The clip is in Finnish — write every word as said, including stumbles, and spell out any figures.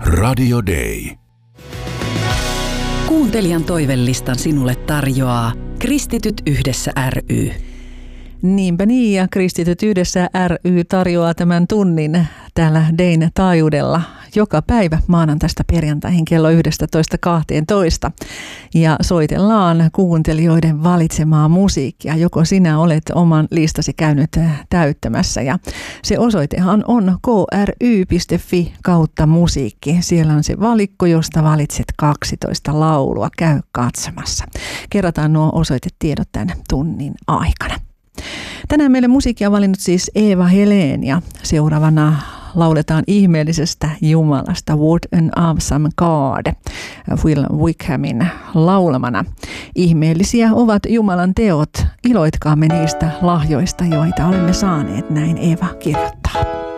Radio Day. Kuuntelijan toivelistan sinulle tarjoaa Kristityt yhdessä ry. Niinpä niin, ja Kristityt yhdessä ry tarjoaa tämän tunnin täällä Dayn taajuudella joka päivä maanantaista perjantaihin kello yksitoista kahteentoista. Ja soitellaan kuuntelijoiden valitsemaa musiikkia, joko sinä olet oman listasi käynyt täyttämässä. Ja se osoitehan on k r y piste f i kautta musiikki. Siellä on se valikko, josta valitset kaksitoista laulua. Käy katsomassa. Kerrotaan nuo osoitetiedot tämän tunnin aikana. Tänään meille musiikkia on valinnut siis Eva Helén ja seuraavana lauletaan ihmeellisestä Jumalasta What an Awesome God Will Wickhamin laulamana. Ihmeellisiä ovat Jumalan teot, iloitkaamme niistä lahjoista, joita olemme saaneet, näin Eva kirjoittaa.